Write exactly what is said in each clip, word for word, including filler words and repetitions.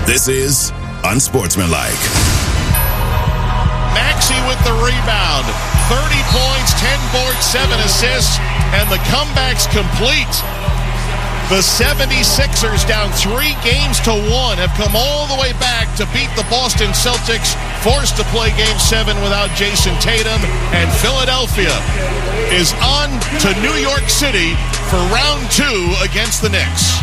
This is Unsportsmanlike. Maxey with the rebound. thirty points, ten boards, seven assists, and the comeback's complete. The seventy-sixers, down three games to one, have come all the way back to beat the Boston Celtics, forced to play Game seven without Jason Tatum, and Philadelphia is on to New York City for round two against the Knicks.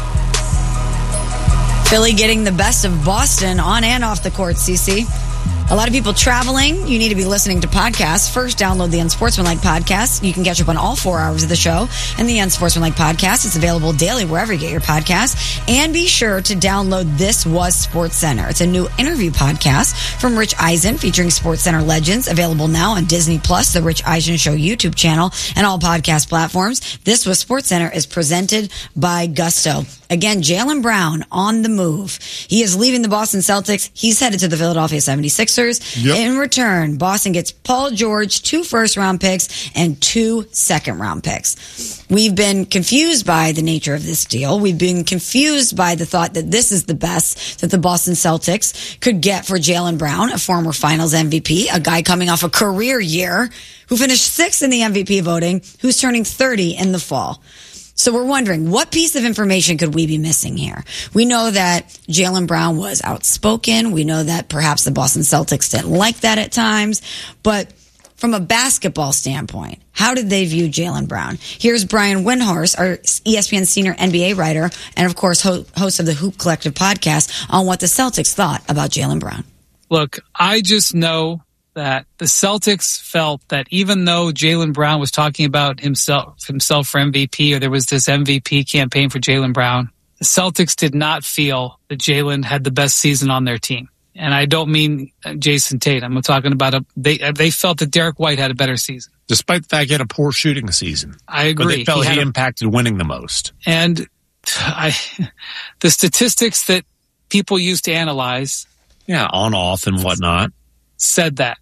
Philly getting the best of Boston on and off the court, Cece. A lot of people traveling. You need to be listening to podcasts. First, download the Unsportsmanlike podcast. You can catch up on all four hours of the show and the Unsportsmanlike podcast. It's available daily wherever you get your podcasts. And be sure to download This Was Sports Center. It's a new interview podcast from Rich Eisen featuring Sports Center legends, available now on Disney Plus, the Rich Eisen Show YouTube channel, and all podcast platforms. This Was Sports Center is presented by Gusto. Again, Jaylen Brown on the move. He is leaving the Boston Celtics. He's headed to the Philadelphia seventy-sixers. Yep. In return, Boston gets Paul George, two first-round picks, and two second-round picks. We've been confused by the nature of this deal. We've been confused by the thought that this is the best that the Boston Celtics could get for Jaylen Brown, a former Finals M V P, a guy coming off a career year who finished sixth in the M V P voting, who's turning thirty in the fall. So we're wondering, what piece of information could we be missing here? We know that Jaylen Brown was outspoken. We know that perhaps the Boston Celtics didn't like that at times. But from a basketball standpoint, how did they view Jaylen Brown? Here's Brian Windhorst, our E S P N senior N B A writer, and of course ho- host of the Hoop Collective podcast, on what the Celtics thought about Jaylen Brown. Look, I just know that the Celtics felt that even though Jaylen Brown was talking about himself himself for M V P, or there was this M V P campaign for Jaylen Brown, the Celtics did not feel that Jaylen had the best season on their team. And I don't mean Jason Tatum. I'm talking about a, they they felt that Derek White had a better season. Despite the fact he had a poor shooting season. I agree. But they felt he, he a, impacted winning the most. And I, the statistics that people use to analyze. Yeah, on, off, and whatnot. Said that.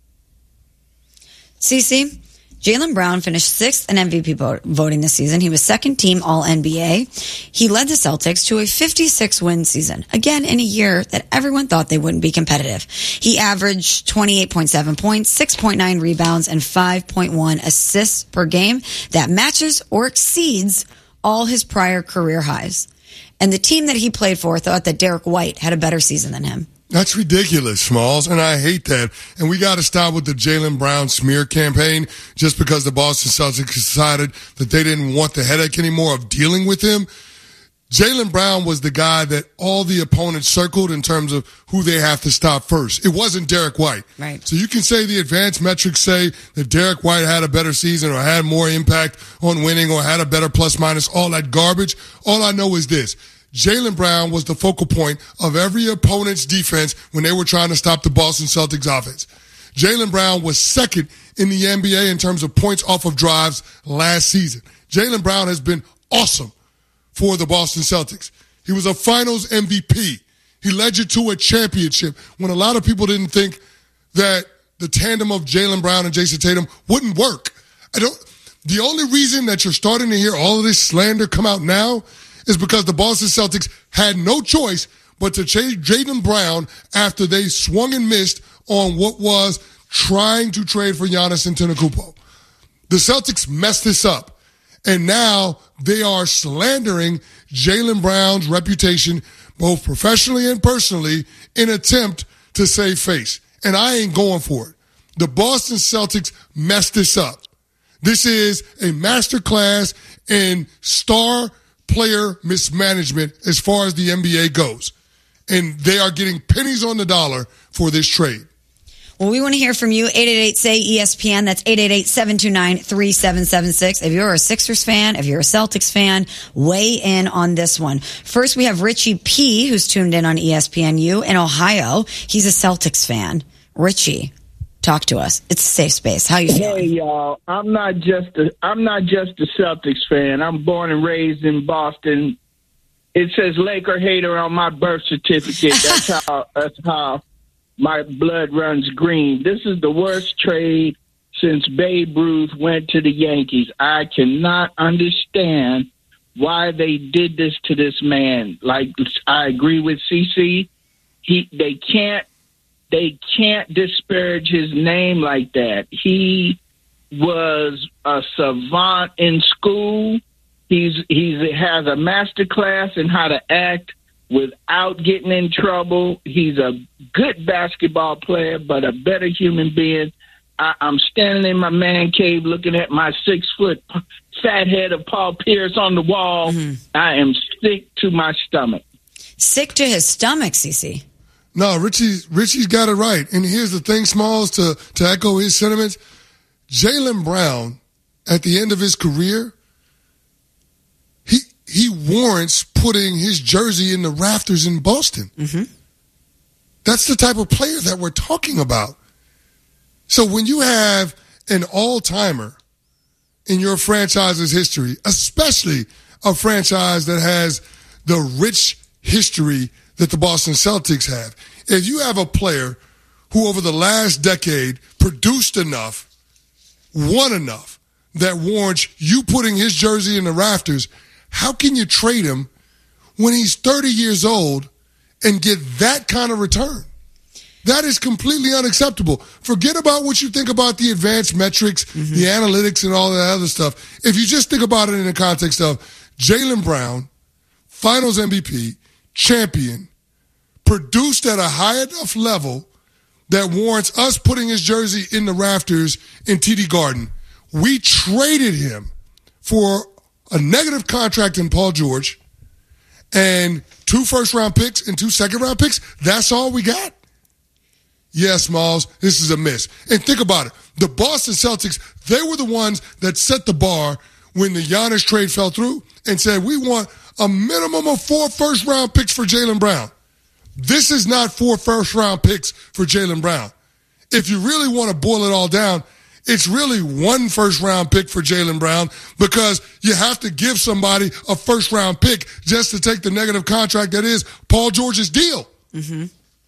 Cece, Jaylen Brown finished sixth in M V P voting this season. He was second team All N B A. He led the Celtics to a fifty-six win season. Again, in a year that everyone thought they wouldn't be competitive. He averaged twenty-eight point seven points, six point nine rebounds, and five point one assists per game. That matches or exceeds all his prior career highs. And the team that he played for thought that Derek White had a better season than him. That's ridiculous, Smalls, and I hate that. And we got to stop with the Jaylen Brown smear campaign just because the Boston Celtics decided that they didn't want the headache anymore of dealing with him. Jaylen Brown was the guy that all the opponents circled in terms of who they have to stop first. It wasn't Derek White. Right. So you can say the advanced metrics say that Derek White had a better season or had more impact on winning or had a better plus minus, all that garbage. All I know is this. Jaylen Brown was the focal point of every opponent's defense when they were trying to stop the Boston Celtics offense. Jaylen Brown was second in the N B A in terms of points off of drives last season. Jaylen Brown has been awesome for the Boston Celtics. He was a finals M V P. He led you to a championship when a lot of people didn't think that the tandem of Jaylen Brown and Jason Tatum wouldn't work. I don't, the only reason that you're starting to hear all of this slander come out now is because the Boston Celtics had no choice but to trade Jaylen Brown after they swung and missed on what was trying to trade for Giannis Antetokounmpo. The Celtics messed this up, and now they are slandering Jaylen Brown's reputation both professionally and personally in an attempt to save face. And I ain't going for it. The Boston Celtics messed this up. This is a masterclass in star player mismanagement as far as the N B A goes. And they are getting pennies on the dollar for this trade. Well, we want to hear from you. eight eight eight, S A Y, E S P N. That's eight eight eight, seven two nine, three seven seven six. If you're a Sixers fan, if you're a Celtics fan, weigh in on this one. First, we have Richie P., who's tuned in on E S P N U in Ohio. He's a Celtics fan. Richie, talk to us. It's a safe space. How you feeling? Hey, y'all. I'm not just a, I'm not just a Celtics fan. I'm born and raised in Boston. It says Laker hater on my birth certificate. That's how that's how my blood runs green. This is the worst trade since Babe Ruth went to the Yankees. I cannot understand why they did this to this man. Like, I agree with C C. he they can't they can't disparage his name like that. He was a savant in school. He's he's has a master class in how to act without getting in trouble. He's a good basketball player, but a better human being. I, I'm standing in my man cave looking at my six foot fat head of Paul Pierce on the wall. Mm-hmm. I am sick to my stomach. Sick to his stomach, Cece. No, Richie, Richie's got it right. And here's the thing, Smalls, to, to echo his sentiments. Jaylen Brown, at the end of his career, he he warrants putting his jersey in the rafters in Boston. Mm-hmm. That's the type of player that we're talking about. So when you have an all-timer in your franchise's history, especially a franchise that has the rich history that the Boston Celtics have, if you have a player who over the last decade produced enough, won enough, that warrants you putting his jersey in the rafters, how can you trade him when he's thirty years old and get that kind of return? That is completely unacceptable. Forget about what you think about the advanced metrics, mm-hmm. the analytics, and all that other stuff. If you just think about it in the context of Jaylen Brown, Finals M V P, champion, produced at a high enough level that warrants us putting his jersey in the rafters in T D Garden. We traded him for a negative contract in Paul George and two first-round picks and two second-round picks. That's all we got? Yes, Miles, this is a miss. And think about it. The Boston Celtics, they were the ones that set the bar when the Giannis trade fell through and said, we want a minimum of four first-round picks for Jaylen Brown. This is not four first-round picks for Jaylen Brown. If you really want to boil it all down, it's really one first-round pick for Jaylen Brown because you have to give somebody a first-round pick just to take the negative contract that is Paul George's deal. Mm-hmm.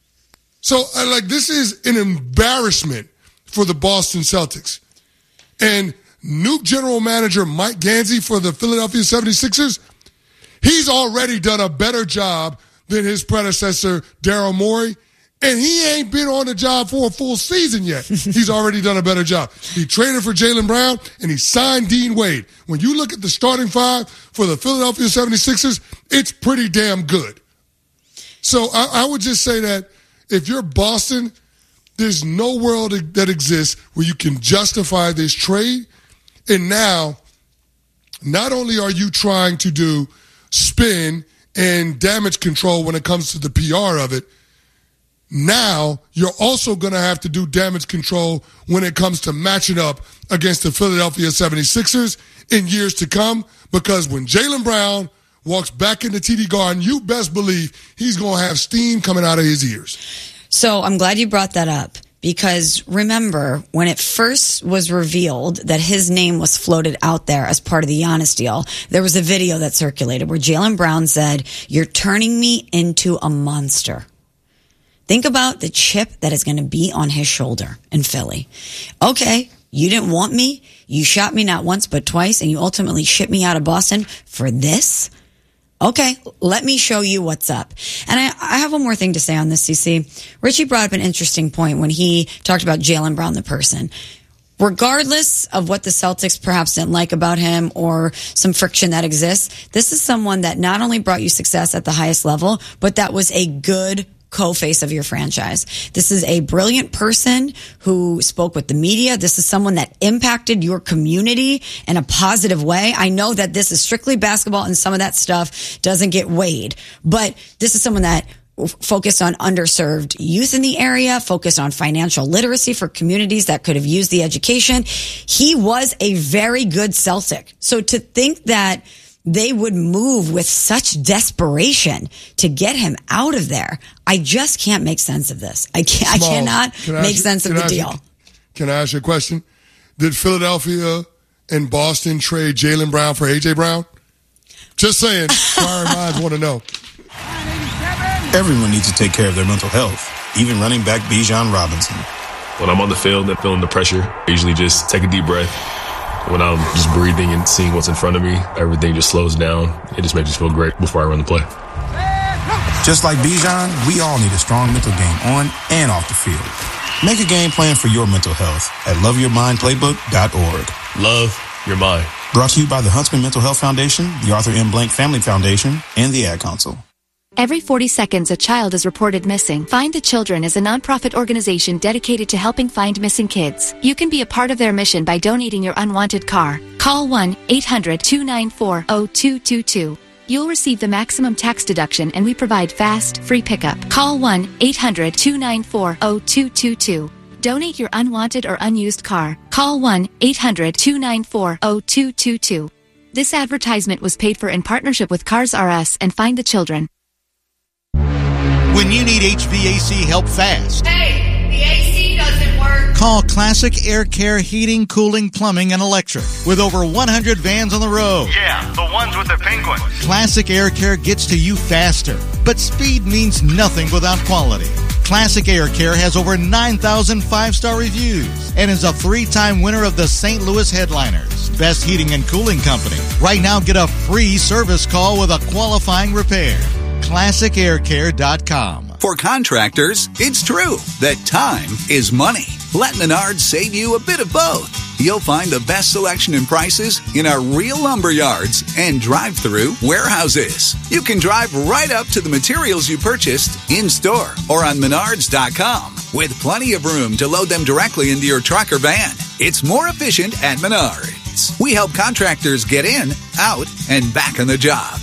So, uh, like, this is an embarrassment for the Boston Celtics. And new general manager Mike Gansey for the Philadelphia seventy-sixers, he's already done a better job than his predecessor, Daryl Morey. And he ain't been on the job for a full season yet. He's already done a better job. He traded for Jaylen Brown, and he signed Dean Wade. When you look at the starting five for the Philadelphia seventy-sixers, it's pretty damn good. So I, I would just say that if you're Boston, there's no world that exists where you can justify this trade. And now, not only are you trying to do spin and damage control when it comes to the P R of it, now you're also going to have to do damage control when it comes to matching up against the Philadelphia seventy-sixers in years to come, because when Jaylen Brown walks back into T D Garden, you best believe he's going to have steam coming out of his ears. So I'm glad you brought that up, because remember, when it first was revealed that his name was floated out there as part of the Giannis deal, there was a video that circulated where Jaylen Brown said, "You're turning me into a monster." Think about the chip that is going to be on his shoulder in Philly. Okay, you didn't want me. You shot me not once but twice, and you ultimately shipped me out of Boston for this? Okay, let me show you what's up. And I, I have one more thing to say on this, C C. Richie brought up an interesting point when he talked about Jaylen Brown, the person. Regardless of what the Celtics perhaps didn't like about him or some friction that exists, this is someone that not only brought you success at the highest level, but that was a good co-face of your franchise. This is a brilliant person who spoke with the media. This is someone that impacted your community in a positive way. I know that this is strictly basketball and some of that stuff doesn't get weighed, but this is someone that focused on underserved youth in the area, focused on financial literacy for communities that could have used the education. He was a very good Celtic. So to think that they would move with such desperation to get him out of there, I just can't make sense of this. I can't. Small. I cannot can I make sense you, of the deal. You, can I ask you a question? Did Philadelphia and Boston trade Jaylen Brown for A J Brown? Just saying. Inquiring minds want to know. Everyone needs to take care of their mental health, even running back Bijan Robinson. When I'm on the field and feeling the pressure, I usually just take a deep breath. When I'm just breathing and seeing what's in front of me, everything just slows down. It just makes me feel great before I run the play. Just like Bijan, we all need a strong mental game on and off the field. Make a game plan for your mental health at love your mind playbook dot org. Love your mind. Brought to you by the Huntsman Mental Health Foundation, the Arthur M. Blank Family Foundation, and the Ad Council. Every forty seconds, a child is reported missing. Find the Children is a nonprofit organization dedicated to helping find missing kids. You can be a part of their mission by donating your unwanted car. Call one eight hundred two nine four zero two two two. You'll receive the maximum tax deduction, and we provide fast, free pickup. Call one eight hundred two nine four zero two two two. Donate your unwanted or unused car. Call one eight hundred two nine four zero two two two. This advertisement was paid for in partnership with Cars R Us and Find the Children. When you need H V A C help fast. Hey, the A C doesn't work. Call Classic Air Care Heating, Cooling, Plumbing, and Electric. With over one hundred vans on the road. Yeah, the ones with the penguins. Classic Air Care gets to you faster. But speed means nothing without quality. Classic Air Care has over nine thousand five-star reviews and is a three-time winner of the Saint Louis Headliners Best Heating and Cooling Company. Right now, get a free service call with a qualifying repair. classic air care dot com. For contractors, it's true that time is money. Let Menards save you a bit of both. You'll find the best selection and prices in our real lumber yards and drive-through warehouses. You can drive right up to the materials you purchased in-store or on menards dot com with plenty of room to load them directly into your truck or van. It's more efficient at Menards. We help contractors get in, out, and back on the job.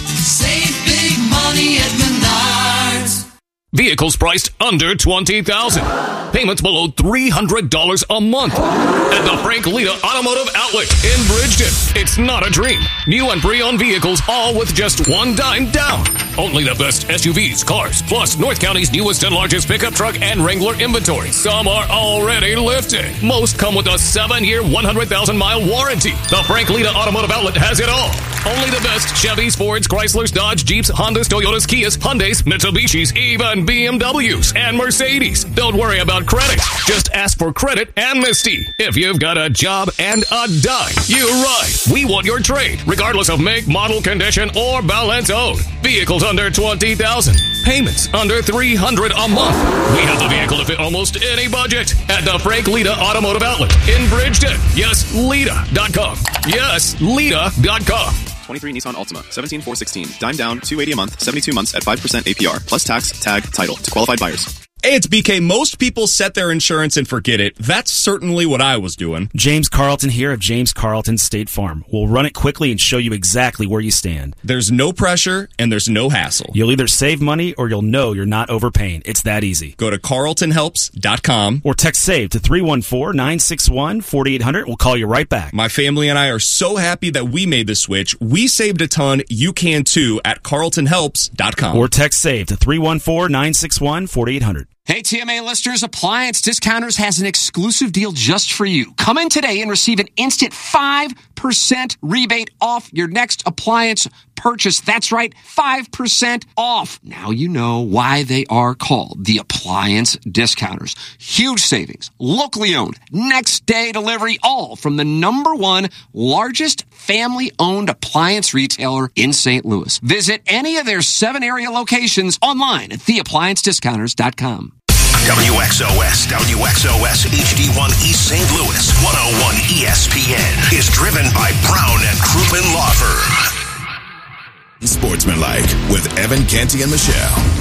Save big money at Menards. Vehicles priced under twenty thousand dollars. Payments below three hundred dollars a month. At the Frank Lita Automotive Outlet in Bridgeton. It's not a dream. New and pre-owned vehicles, all with just one dime down. Only the best S U Vs, cars, plus North County's newest and largest pickup truck and Wrangler inventory. Some are already lifted. Most come with a seven-year, one hundred thousand mile warranty. The Frank Lita Automotive Outlet has it all. Only the best Chevys, Fords, Chryslers, Dodge, Jeeps, Hondas, Toyotas, Kias, Hyundais, Mitsubishis, even B M Ws and Mercedes. Don't worry about credit. Just ask for credit amnesty. If you've got a job and a dime, you're right. We want your trade, regardless of make, model, condition, or balance owed. Vehicles under twenty thousand dollars. Payments under three hundred dollars a month. We have the vehicle to fit almost any budget at the Frank Lita Automotive Outlet in Bridgeton. Yes, Lita dot com. Yes, Lita dot com. twenty-three Nissan Altima, seventeen four sixteen, dime down, two hundred eighty a month, seventy-two months at five percent A P R, plus tax, tag, title to qualified buyers. Hey, it's B K. Most people set their insurance and forget it. That's certainly what I was doing. James Carlton here of James Carlton State Farm. We'll run it quickly and show you exactly where you stand. There's no pressure and there's no hassle. You'll either save money or you'll know you're not overpaying. It's that easy. Go to carlton helps dot com or text SAVE to three one four, nine six one, four eight zero zero. We'll call you right back. My family and I are so happy that we made the switch. We saved a ton. You can too at carlton helps dot com. Or text SAVE to three one four, nine six one, four eight zero zero. Hey, T M A listeners, Appliance Discounters has an exclusive deal just for you. Come in today and receive an instant five percent rebate off your next appliance purchase. That's right, five percent off. Now you know why they are called the Appliance Discounters. Huge savings, locally owned, next day delivery, all from the number one largest family-owned appliance retailer in Saint Louis. Visit any of their seven area locations online at the appliance discounters dot com. W X O S, W X O S H D one East Saint Louis, one oh one E S P N is driven by Brown and Crouppen Law Firm. Sportsmanlike with Evan Canty and Michelle.